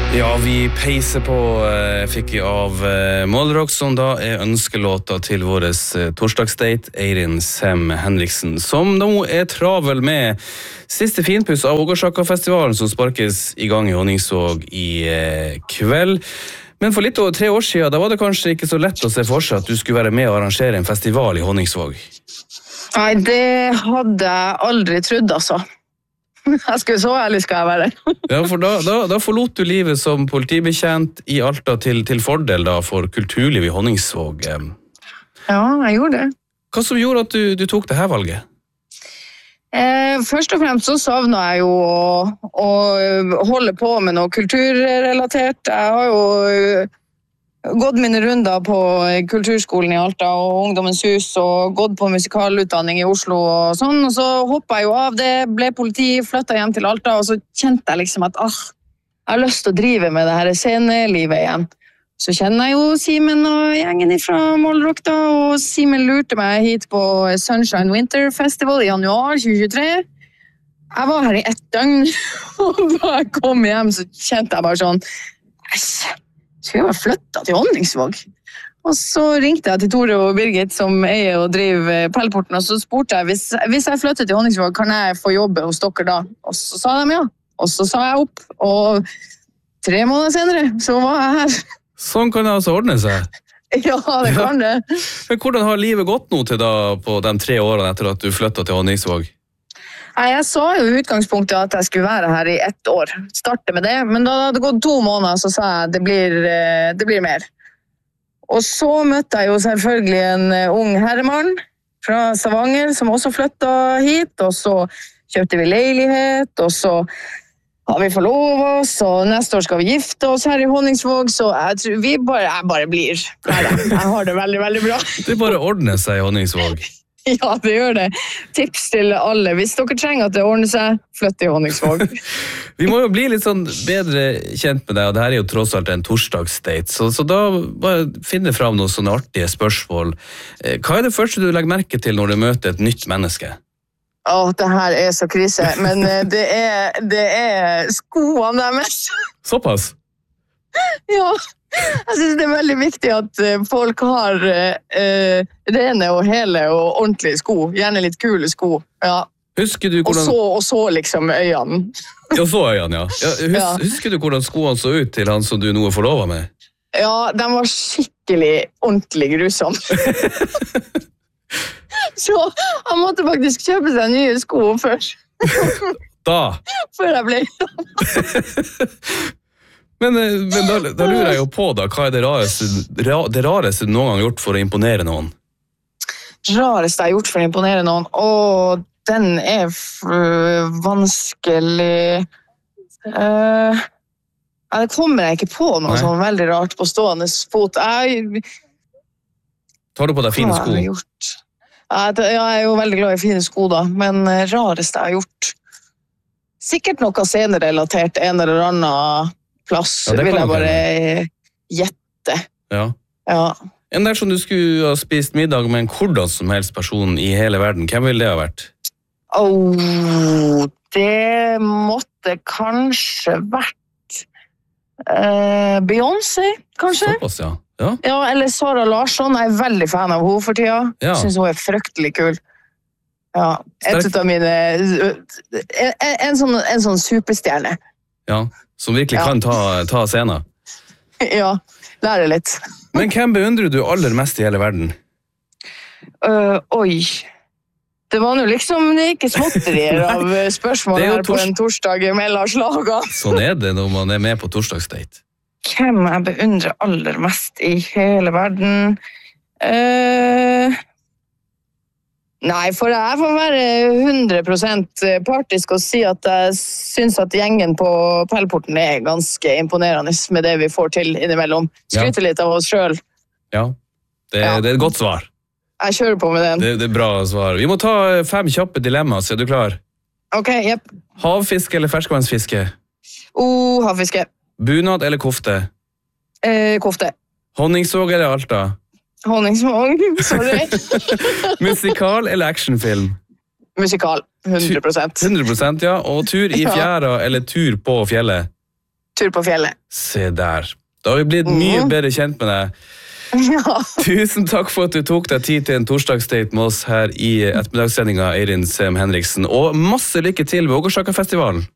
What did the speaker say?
Ja, vi peiser på, fikk vi av Målrock, som da ønskelåta til våres torsdagsdate, Eirin Sem Henriksen, som nå travel med siste finpuss av Ågårdsløkka-festivalen, som sparkes i gang i Honningsvåg i kveld. Men for litt over 3 år siden, da var det kanskje ikke så lett å se for seg at du skulle være med og arrangere en festival i Honningsvåg. Nei, det hadde jeg aldri trodd, altså. Jeg skulle så ærlig skal jeg være. Ja, for da forlot du livet som politibetjent i Alta til fordel da for kulturliv i Honningsvåg. Ja, jeg gjorde det. Hva som gjorde at du tok det her valget? Først og fremst så savnet jeg jo å holde på med noe kulturrelatert. Jeg har jo gått mine runder på kulturskolen i Alta og Ungdommens hus og gått på musikalutdanning i Oslo og sånn, og så hoppet jeg jo av det, ble politi, flyttet hjem til Alta, og så kjente jeg liksom at jeg har lyst til å drive med det her scenelivet igjen. Så kjenner jeg jo Simen og gjengen fra Målrock da, og Simen lurte meg hit på Sunshine Winter Festival i januar 2023. Jeg var her i 1 døgn, og da jeg kom hjem så kjente jeg bare sånn, skal jeg bare flytte til Honningsvåg? Og så ringte jeg til Tore og Birgit, som eier og driver Pellporten, og så spurte jeg, hvis jeg flytter til Honningsvåg, kan jeg få jobbe hos dere da? Og så sa de ja, og så sa jeg opp, og 3 måneder senere så var jeg her. Sånn kan det altså ordne seg? Ja, det kan det. Men hvordan har livet gått nå til da på de 3 årene etter at du flyttet til Honningsvåg? Jeg sa jo i utgangspunktet at jeg skulle være her i 1 år, starte med det, men da hadde det gått 2 måneder, så sa jeg det blir mer. Og så møtte jeg jo selvfølgelig en ung herremann fra Stavanger, som også flyttet hit, og så kjøpte vi leilighet, og så har vi forlovet oss, og neste år skal vi gifte oss her i Honningsvåg, så jeg tror jeg bare blir. Jeg har det veldig, veldig bra. Det bare ordner seg i Honningsvåg. Ja, det gjør det. Tips til alle. Hvis dere trenger at det ordner seg, flytt i Honningsvåg. Vi må jo bli litt sånn bedre kjent med deg, og det her er jo tross alt en torsdagsdate, så da bare finne fram noen sånne artige spørsmål. Hva er det første du legger merke til når du møter et nytt menneske? Det her er så krise, men det er skoene deres. Såpass? Ja, jeg synes det er veldig viktig at folk har rene og hele og ordentlige sko, gjerne litt kule sko, ja. Husker du hvordan... Og så liksom øynene. Ja, så øynene, ja. Husker du hvordan skoene så ut til han som du nå er forlovet med? Ja, de var skikkelig ordentlig grusomme. Så han måtte faktisk kjøpe seg nye sko først. Da? Før jeg ble... Men da lurer jeg jo på da, hva er det rareste du noen gang har gjort for å imponere noen? Rareste jeg har gjort for å imponere noen? Den er vanskelig. Det kommer jeg ikke på noe sånn veldig rart på stående fot. Tar du på deg fine sko? Jeg er jo veldig glad i fine sko da, men rareste jeg har gjort? Sikkert noe scenerelatert, en eller annen plass, vil jeg bare gjette. Ja. En der som du skulle ha spist middag med en hvordan som helst person i hele verden, hvem ville det ha vært? Det måtte kanskje vært Beyoncé, kanskje? Såpass, ja. Ja, eller Sara Larsson, jeg er veldig fan av henne for tida. Jeg synes hun er fryktelig kul. Ja, et av mine... En sånn superstjerne. Ja. Som virkelig kan ta scenen. Ja, lære litt. Men hvem beundrer du aller mest i hele verden? Oi. Det var nå liksom ikke småtterier av spørsmål her på en torsdag mellom slaga. Sånn er det når man er med på torsdagsdate. Hvem jeg beundrer aller mest i hele verden? Nei, for jeg får være 100% partisk og si at jeg synes at gjengen på Pellporten er ganske imponerende med det vi får til innimellom. Skryter litt av oss selv. Ja, det er et godt svar. Jeg kjører på med den. Det er bra svar. Vi må ta 5 kjappe dilemmaer, så er du klar? Ok, jepp. Havfiske eller ferskvannsfiske? Havfiske. Bunad eller kofte? Kofte. Honningsvåg eller Alta? Honningsvåg, sorry. Musikal eller actionfilm? Musikal, 100%. 100%, ja. Og tur i fjæra eller tur på fjellet? tur på fjellet. Se der. Da har vi blitt mye bedre kjent med deg. Ja. Tusen takk for at du tok deg tid til en torsdagsdate med oss her i ettermiddagssendinga, Eirin Sem Henriksen. Og masse lykke til ved Åkersjaka-festivalen.